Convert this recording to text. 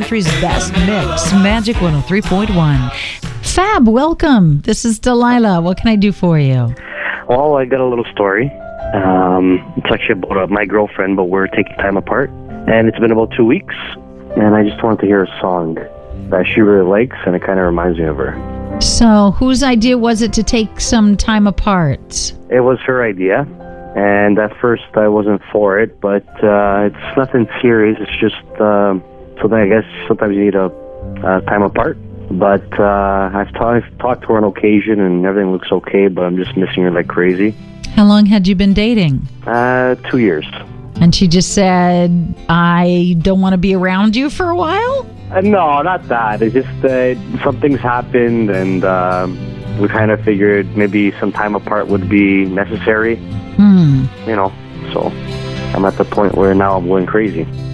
country's best mix, Magic 103.1. Fab, welcome. This is Delilah. What can I do for you? Well, I got a little story. It's actually about my girlfriend, but we're taking time apart. And it's been about 2 weeks. And I just wanted to hear a song that she really likes, and it kind of reminds me of her. So, whose idea was it to take some time apart? It was her idea. And at first I wasn't for it, but it's nothing serious. It's just something I guess sometimes you need a time apart. But I've talked to her on occasion, and everything looks okay, but I'm just missing her like crazy. How long had you been dating? 2 years. And she just said, I don't want to be around you for a while? No, not that. It's just some things happened, and we kind of figured maybe some time apart would be necessary. You know, so I'm at the point where now I'm going crazy.